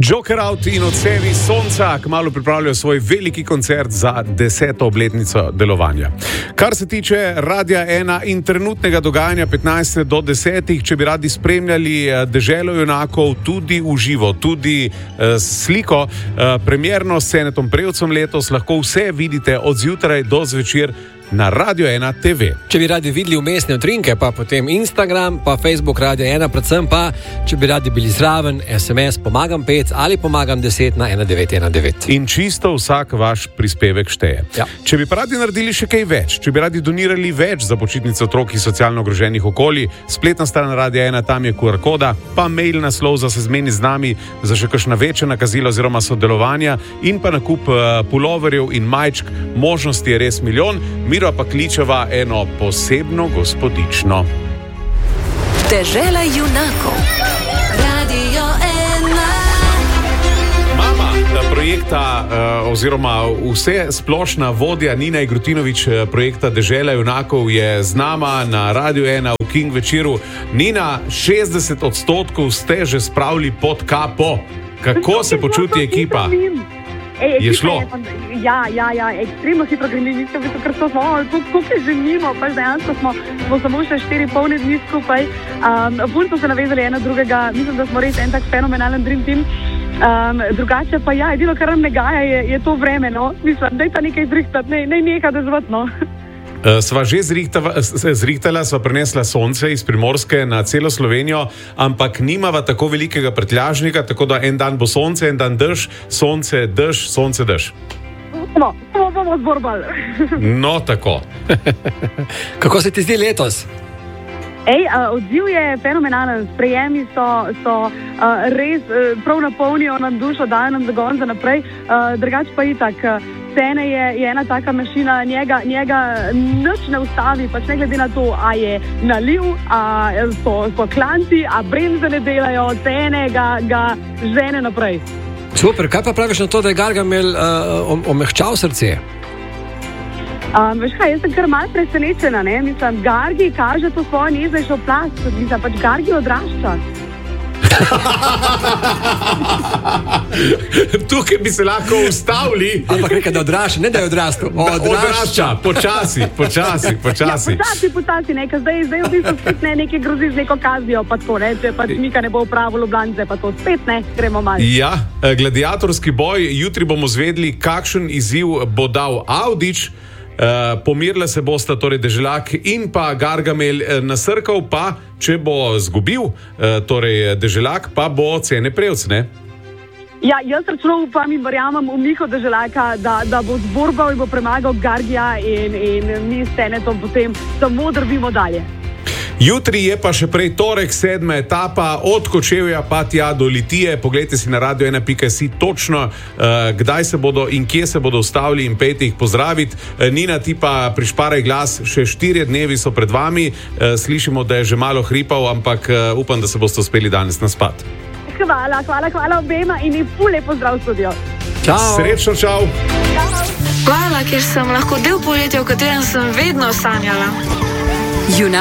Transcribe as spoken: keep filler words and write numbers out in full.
Joker Out in Odsevi sonca kmalu pripravljajo svoj veliki koncert za deseto obletnico delovanja. Kar se tiče Radia ena in trenutnega dogajanja petnajst do desetih, če bi radi spremljali Deželo junakov tudi v živo, tudi eh, sliko, eh, premierno s Cenetom Prevcem letos, lahko vse vidite od zjutraj do zvečer na Radio ena te ve. Če bi radi videli umestne utrinke, pa potem Instagram, pa Facebook Radio ena, predvsem pa, če bi radi bili zraven, es em es pomagam pet ali pomagam deset na ena devet ena devet. In čisto vsak vaš prispevek šteje. Ja. Če bi pa radi naredili še kaj več, če bi radi donirali več za počitnice otrok iz socialno ogroženih okolij, spletna stran Radia ena, tam je ku er koda, pa mail naslov za se zmeni z nami za še kakšna večja nakazila oziroma sodelovanja in pa nakup uh, puloverjev in majčk, možnosti je res milijon. Pa kličeva eno posebno gospodično. Dežela junakov. Radio ena. Mama projekta uh, oziroma vse splošna vodja Nina Igrutinović projekta Dežela junakov je z nama na Radio ena v King večeru. Nina, šestdeset odstotkov ste že spravili pod kapo. Kako se počuti ekipa? Ej, je šlo? Je, pa, ja, ja, ja, ekstremno hitro gre, mislim, ker so smo, tukaj že mimo, pač dejansko smo, smo samo še štiri polne dni skupaj. Um, Punco se navezali ena drugega, mislim, da smo res en tak fenomenalen dream team. Um, drugače pa ja, edino, kar nam ne gaja, je, je to vreme, no. Mislim, daj pa nekaj zrihtati, ne, ne nekaj da zvat, no. Uh, sva že zrihtala, zrihtala, sva prenesla sonce iz Primorske na celo Slovenijo, ampak nimava tako velikega prtljažnika, tako da en dan bo sonce, en dan dež, sonce, dež, sonce, dež. No, to bomo zborbali. No, tako. Kako se ti zdi letos? Ej, uh, odziv je fenomenalen, sprejemi so, so uh, res uh, prav napolnijo nam dušo, dajo nam zagon za naprej, uh, drugače pa itak. Uh, Scene je, je ena taka mašina, njega, njega nič ne ustavi, pač ne glede na to, a je naliv, a so, so klanci, a bremze ne delajo, scene ga, ga žene naprej. Super, kaj pa praviš na to, da je Gargamel uh, omehčal srce? Um, veš kaj, jaz sem kar malo presenečena, ne? Mislim, Gargi kaže to svojo neznejšo plast, mislim, pač Gargi odrašča. Tukaj bi se lahko ustavili. Ampak nekaj, da odrašča, ne da je odrastel. Odrašča, počasi, počasi, počasi. Ja, počasi, počasi, nekaj. Zdaj, zdaj v bistvu spet ne, nekaj grozi z neko kaznijo, pa tako, ne, če pa Mika ne bo upravil Ljubljanice, pa to spet ne, gremo malo. Ja, gladiatorski boj, jutri bomo zvedli, kakšen izziv bo dal Avdić. Uh, pomirila se bosta torej Deželak in pa Gargamel, uh, nasrkal pa, če bo zgubil uh, torej Deželak, pa bo Cene Prevc, ne? Ja, jaz računam upam in verjamem v Miho Deželaka, da, da bo zborbal in bo premagal Gargija in, in mi s Cenetom potem samo drvimo dalje. Jutri je pa še prej torek, sedma etapa od Kočevja pa tja do Litije. Poglejte si na radio ena pika si točno, uh, kdaj se bodo in kje se bodo ustavili in pejte jih pozdraviti. Uh, Nina, ti pa prišparaj glas, še štirje dnevi so pred vami. Uh, slišimo, da je že malo hripal, ampak uh, upam, da se boste uspeli danes na spat. Hvala, hvala, hvala obema in jih ful lepo zdrav studio. Čau. Srečno, čau. Čau. Hvala, ker sem lahko del poletja, v katerem sem vedno sanjala. Junak.